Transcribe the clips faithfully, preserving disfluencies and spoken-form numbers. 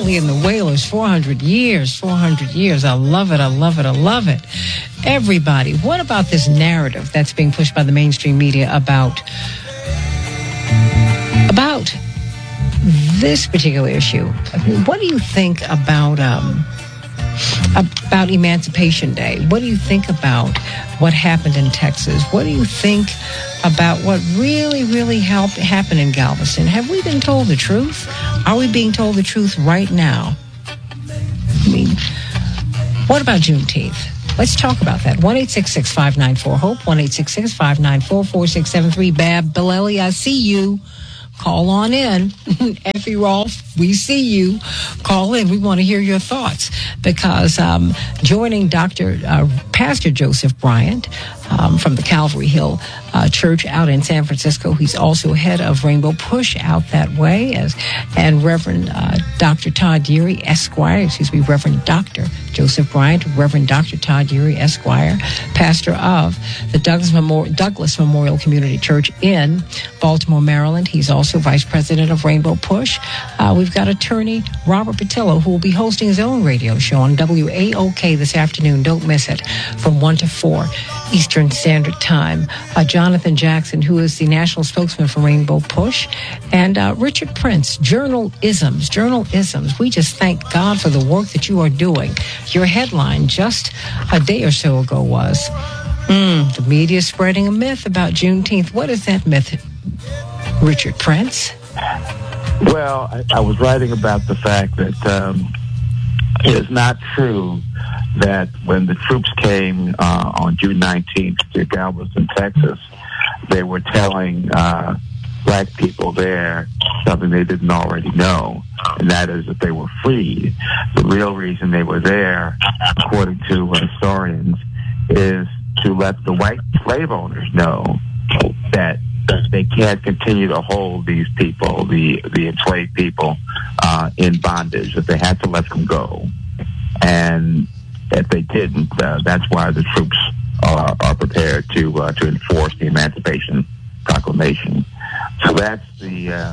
Kelly and the Wailers, four hundred years, four hundred years. I love it, I love it, I love it. Everybody, what about this narrative that's being pushed by the mainstream media about, about this particular issue? I mean, what do you think about... Um, about Emancipation Day? What do you think about what happened in Texas? What do you think about what really, really helped happen in Galveston? Have we been told the truth? Are we being told the truth right now? I mean, what about Juneteenth? Let's talk about that. one eight six six, five nine four, HOPE, one eight six six, five nine four, four six seven three. Bab Bileli, I see you. Call on in. Effie Rolfe, we see you. Call in. We want to hear your thoughts because um, joining Doctor Uh, Pastor Joseph Bryant um, from the Calvary Hill uh, Church out in San Francisco. He's also head of Rainbow Push out that way, as and Reverend uh, Doctor Todd Deary, Esquire. Excuse me, Reverend Doctor Joseph Bryant, Reverend Doctor Todd Deary, Esquire, pastor of the Douglas Memorial, Douglas Memorial Community Church in Baltimore, Maryland. He's also vice president of Rainbow Push. Uh, we've got attorney Robert Patillo, who will be hosting his own radio show on W A O K this afternoon. Don't miss it, from one to four Eastern Standard Time. Uh, Jonathan Jackson, who is the national spokesman for Rainbow Push, and uh, Richard Prince, Journalisms. Journalisms. We just thank God for the work that you are doing. Your headline just a day or so ago was, mm, the media spreading a myth about Juneteenth. What is that myth, Richard Prince? Well, I, I was writing about the fact that um, it is not true that when the troops came uh, on June nineteenth to Galveston, Texas, they were telling uh, black people there something they didn't already know, and that is that they were freed. The real reason they were there, according to historians, is to let the white slave owners know that they can't continue to hold these people, the the enslaved people, uh, in bondage, that they had to let them go. And if they didn't, uh, that's why the troops are, are prepared to uh, to enforce the Emancipation Proclamation. So that's the... Uh,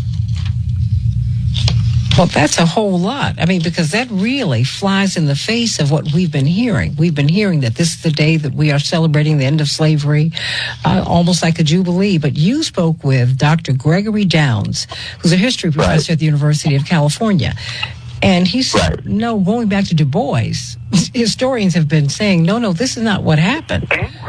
Well, that's a whole lot. I mean, because that really flies in the face of what we've been hearing. We've been hearing that this is the day that we are celebrating the end of slavery, uh, almost like a jubilee. But you spoke with Doctor Gregory Downs, who's a history professor right. at the University of California. And he said, right. no, going back to Du Bois, historians have been saying, no, no, this is not what happened.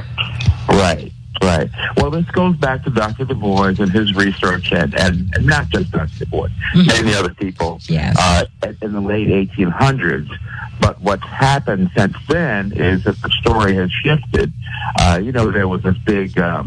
Right. Right. Well, this goes back to Doctor Du Bois and his research, and, and, and not just Doctor Du Bois, mm-hmm. many other people yes. uh, in the late eighteen hundreds. But what's happened since then is that the story has shifted. Uh, you know, there was this big, um,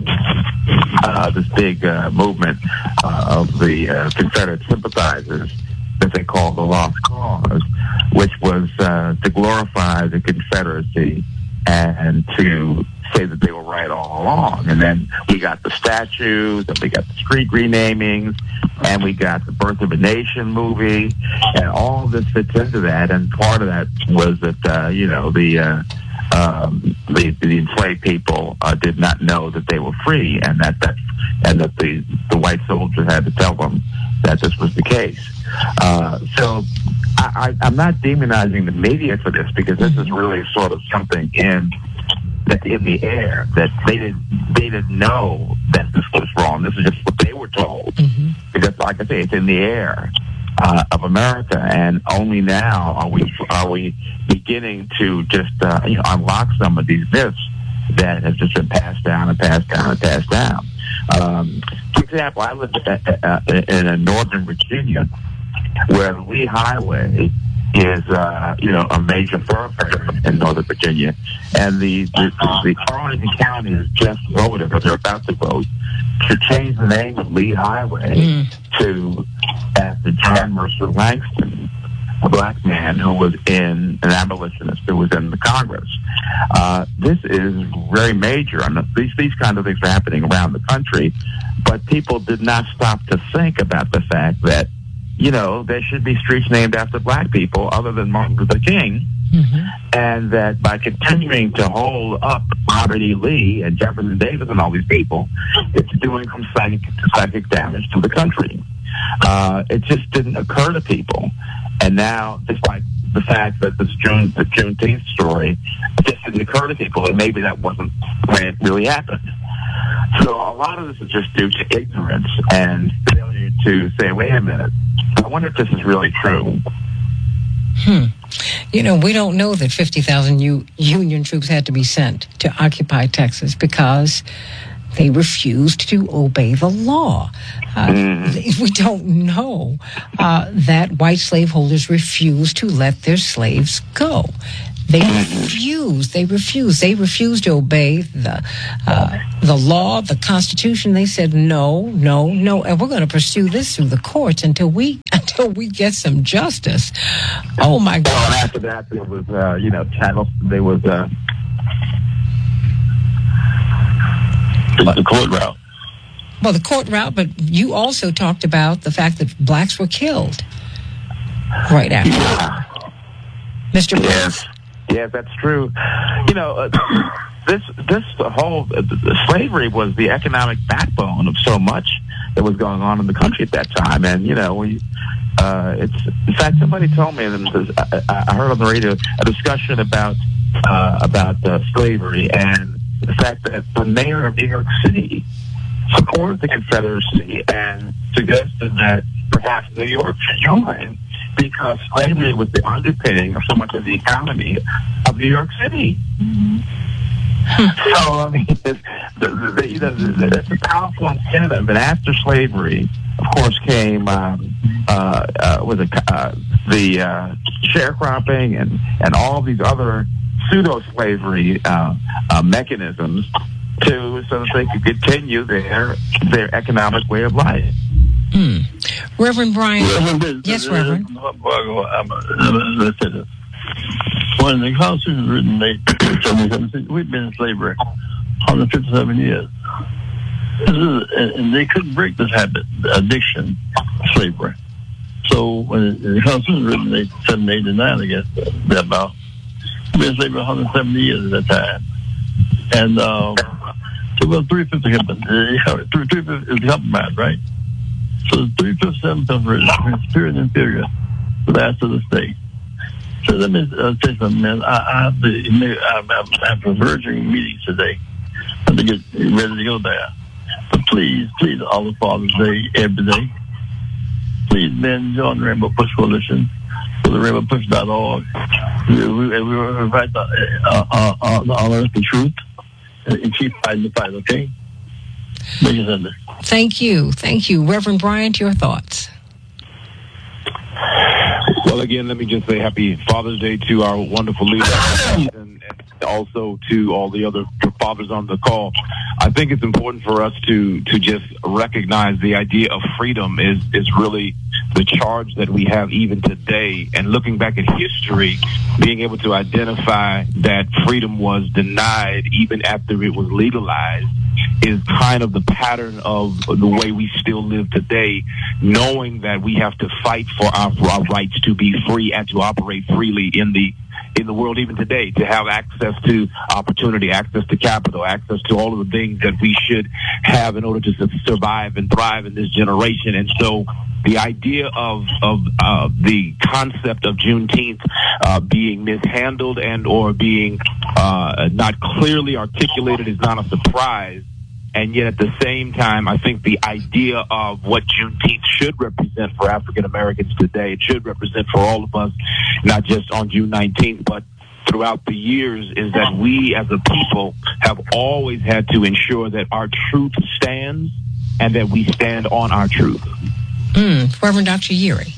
uh, this big uh, movement uh, of the uh, Confederate sympathizers that they called the Lost Cause, which was uh, to glorify the Confederacy and to say that they were right all along. And then we got the statues, and we got the street renamings, and we got the Birth of a Nation movie, and all of this fits into that. And part of that was that, uh, you know, the, uh, um, the the enslaved people uh, did not know that they were free, and that, that and that the, the white soldiers had to tell them that this was the case. Uh, so I, I, I'm not demonizing the media for this, because this is really sort of something in that in the air, that they didn't they didn't know that this was wrong. This is just what they were told. Mm-hmm. Because, like I say, it's in the air uh, of America, and only now are we are we beginning to just uh, you know unlock some of these myths that have just been passed down and passed down and passed down. Um, for example, I live uh, in uh, northern Virginia, where the Lee Highway is, uh, you know, a major thoroughfare in Northern Virginia. And the, the, the Arlington County has just voted, or they're about to vote, to change the name of Lee Highway mm. to after John Mercer Langston, a black man who was in, an abolitionist who was in the Congress. Uh, this is very major. I mean, these, these kind of things are happening around the country, but people did not stop to think about the fact that, you know, there should be streets named after black people other than Martin Luther King, mm-hmm. and that by continuing to hold up Robert E. Lee and Jefferson Davis and all these people, it's doing some psychic, psychic damage to the country. Uh, it just didn't occur to people. And now, despite the fact that this June, the Juneteenth story just didn't occur to people, and maybe that wasn't when it really happened. So a lot of this is just due to ignorance and failure to say, wait a minute, I wonder if this is really true. Hmm. You know, we don't know that fifty thousand U- Union troops had to be sent to occupy Texas because they refused to obey the law. Uh, mm. We don't know uh, that white slaveholders refused to let their slaves go. They refused. They refused. They refused to obey the uh, the law, the Constitution. They said no, no, no, and we're going to pursue this through the courts until we until we get some justice. Oh my God! Well, and after that, there was uh, you know channels. There was uh, the court route. Well, the court route, but you also talked about the fact that blacks were killed right after. Yeah. Mister Yes. Yes, that's true. You know, uh, this this whole uh, slavery was the economic backbone of so much that was going on in the country at that time. And you know, we uh, it's in fact somebody told me, and I, I heard on the radio a discussion about uh, about uh, slavery and the fact that the mayor of New York City supported the Confederacy and suggested that perhaps New York should join, because slavery was the underpinning of so much of the economy of New York City. Mm-hmm. So, I mean, it's, the, the, you know, it's a powerful incentive. And after slavery, of course, came um, uh, uh, was it, uh, the uh, sharecropping and, and all these other pseudo-slavery uh, uh, mechanisms to so that they could continue their their economic way of life. Mm. Reverend Brian. Yes, Reverend. When the Constitution was written in eighteen seventy-seven, we've been in slavery one hundred fifty-seven years. This is, and they couldn't break this habit, the addiction, slavery. So when the Constitution was written in seventeen eighty-nine, I guess, about, we've been in slavery one hundred seventy years at that time. And um, so well, three-fifths of it, three-fifths is compromise, right? So three-fifths, seven-fifths is superior and inferior to the last of the state. So let me uh, say something, man. I, I have to, I have a virgin meeting today. I have to get ready to go there. But please, please, all the Father's Day, every day. Please, man, join the Rainbow Push Coalition. Go to rainbow push dot org. We, we, we invite the, uh, uh, uh, the honor of the truth and keep fighting the fight, okay? Make it under. Thank you. Thank you. Reverend Bryant, your thoughts. Well, again, let me just say happy Father's Day to our wonderful leader and, and also to all the other fathers on the call. I think it's important for us to, to just recognize the idea of freedom is, is really the charge that we have even today. And looking back at history, being able to identify that freedom was denied even after it was legalized is kind of the pattern of the way we still live today, knowing that we have to fight for our, for our rights to be free and to operate freely in the in the world even today, to have access to opportunity, access to capital, access to all of the things that we should have in order to survive and thrive in this generation. And so the idea of of uh, the concept of Juneteenth uh, being mishandled and or being uh, not clearly articulated is not a surprise. And yet at the same time, I think the idea of what Juneteenth should represent for African Americans today, it should represent for all of us, not just on June nineteenth, but throughout the years, is that we as a people have always had to ensure that our truth stands and that we stand on our truth. Mm. Reverend Doctor Yeary.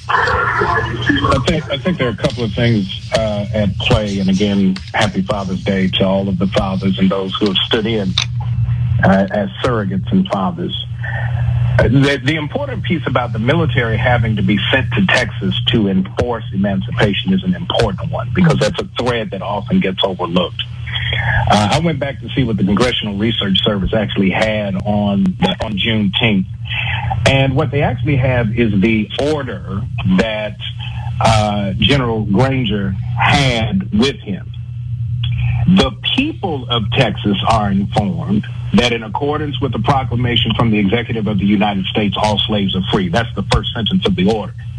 I think I think there are a couple of things uh, at play. And again, happy Father's Day to all of the fathers and those who have stood in Uh, as surrogates and fathers. Uh, the, the important piece about the military having to be sent to Texas to enforce emancipation is an important one, because that's a thread that often gets overlooked. Uh, I went back to see what the Congressional Research Service actually had on the, on Juneteenth, and what they actually have is the order that uh, General Granger had with him. The people of Texas are informed that in accordance with the proclamation from the Executive of the United States, all slaves are free. That's the first sentence of the order.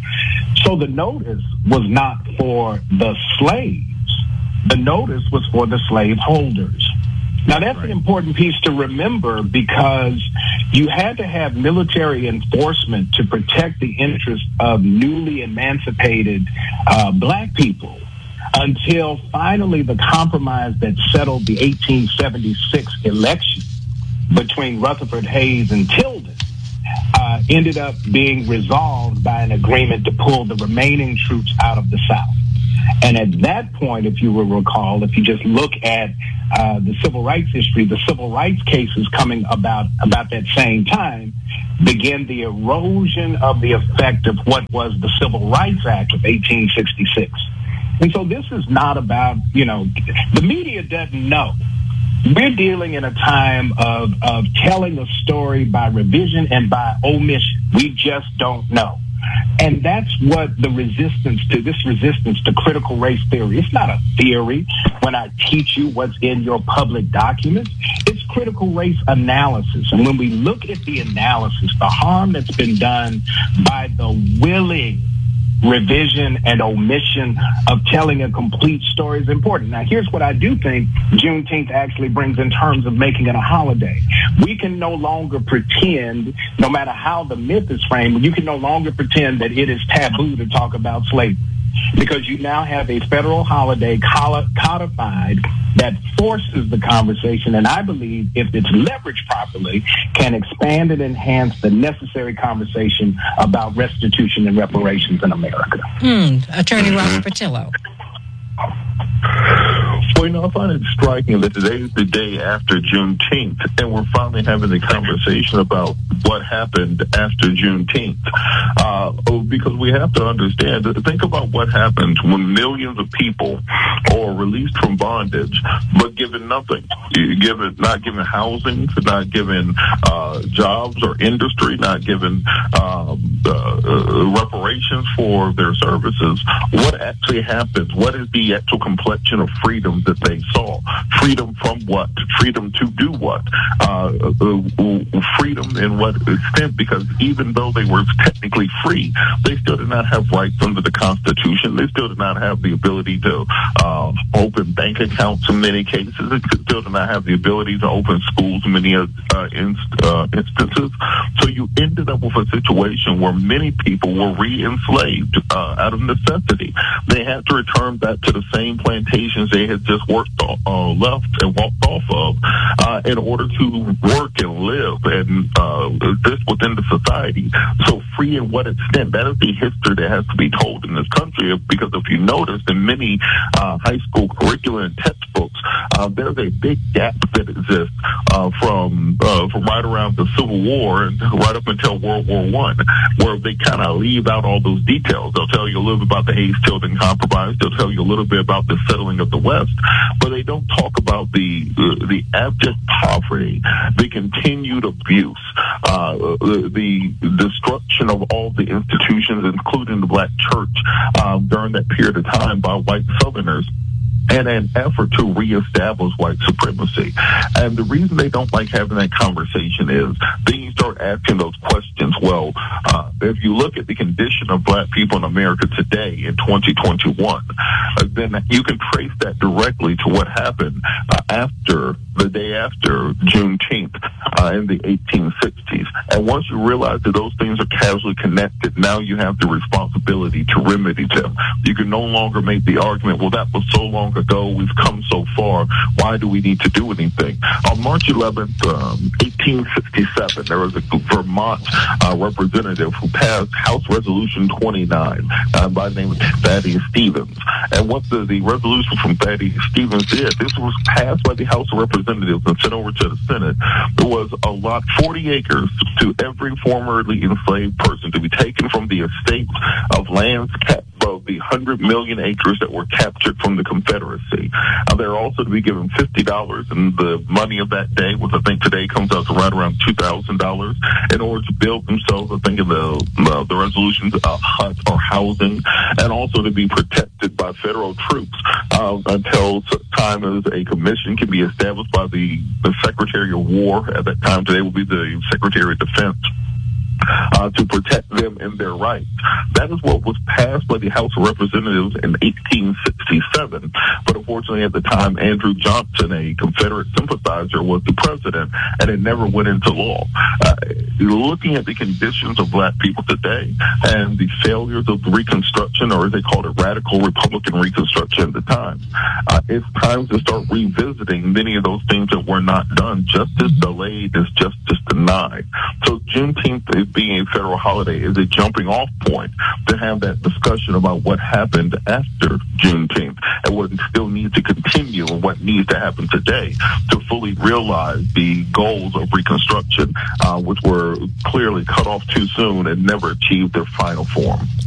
So the notice was not for the slaves. The notice was for the slaveholders. Now, that's an important piece to remember because you had to have military enforcement to protect the interests of newly emancipated uh, black people until finally the compromise that settled the eighteen seventy-six election between Rutherford Hayes and Tilden uh, ended up being resolved by an agreement to pull the remaining troops out of the South. And at that point, if you will recall, if you just look at uh, the civil rights history, the civil rights cases coming about about that same time began the erosion of the effect of what was the Civil Rights Act of eighteen sixty-six. And so this is not about, you know, the media doesn't know. We're dealing in a time of, of telling a story by revision and by omission. We just don't know. And that's what the resistance to, this resistance to critical race theory, it's not a theory when I teach you what's in your public documents. It's critical race analysis. And when we look at the analysis, the harm that's been done by the willing revision and omission of telling a complete story is important. Now, here's what I do think Juneteenth actually brings in terms of making it a holiday. We can no longer pretend, no matter how the myth is framed, you can no longer pretend that it is taboo to talk about slavery, because you now have a federal holiday codified that forces the conversation, and I believe if it's leveraged properly, can expand and enhance the necessary conversation about restitution and reparations in America. Mm, Attorney Robert Patillo. Well, you know, I find it striking that today is the day after Juneteenth, and we're finally having the conversation about what happened after Juneteenth. Uh, because we have to understand, think about what happens when millions of people are released from bondage, but given nothing. Given, not given housing, not given uh, jobs or industry, not given um, uh, reparations for their services. What actually happens? What is the actual complexion of freedom that they saw? Freedom from what? Freedom to do what? Uh, uh, freedom in what extent? Because even though they were technically free, they still did not have rights under the Constitution. They still did not have the ability to uh, open bank accounts in many cases. They still did not have the ability to open schools in many uh, inst- uh, instances. So you ended up with a situation where many people were re-enslaved uh, out of necessity. They had to return back to the same plantations they had just worked uh, left and walked off of uh, in order to work and live and uh, exist within the society. So free in what extent? That is the history that has to be told in this country, because if you notice in many uh, high school curricula and textbooks, uh, there's a big gap that exists uh, from uh, from right around the Civil War and right up until World War One, where they kind of leave out all those details. They'll tell you a little bit about the Hayes-Tilden Compromise. They'll tell you a little bit about the settling of the West, but they don't talk about the uh, the abject poverty, the continued abuse, uh, the, the destruction of all the institutions, including the black church, uh, during that period of time by white Southerners, and an effort to reestablish white supremacy. And the reason they don't like having that conversation is then you start asking those questions. Well, uh, if you look at the condition of black people in America today in twenty twenty-one, uh, then you can trace that directly to what happened uh, after the day after Juneteenth uh, in the eighteen sixties. And once you realize that those things are causally connected, now you have the responsibility to remedy them. You can no longer make the argument, well, that was so long ago, we've come so far, why do we need to do anything? On March eleventh, um, eighteen sixty-seven, there was a Vermont uh, representative who passed House Resolution twenty-nine uh, by the name of Thaddeus Stevens. And what the, the resolution from Thaddeus Stevens did, this was passed by the House of Representatives and sent over to the Senate. There was a lot, forty acres to every formerly enslaved person to be taken from the estates of lands kept of the one hundred million acres that were captured from the Confederacy. Uh, they're also to be given fifty dollars, and the money of that day, which I think today comes out to right around two thousand dollars, in order to build themselves, I think in the, uh, the resolutions, a hut or housing, and also to be protected by federal troops uh, until such time as a commission can be established by the, the Secretary of War. At that time today will be the Secretary of Defense. uh, to protect them in their rights. That is what was passed by the House of Representatives in eighteen sixty-seven. But unfortunately, at the time, Andrew Johnson, a Confederate sympathizer, was the president, and it never went into law. Uh, looking at the conditions of black people today and the failures of Reconstruction, or as they called it, radical Republican Reconstruction at the time, uh, it's time to start revisiting many of those things that were not done. Justice delayed is justice denied. So Juneteenth, is being a federal holiday, is a jumping off point to have that discussion about what happened after Juneteenth and what still needs to continue and what needs to happen today to fully realize the goals of Reconstruction, uh, which were clearly cut off too soon and never achieved their final form.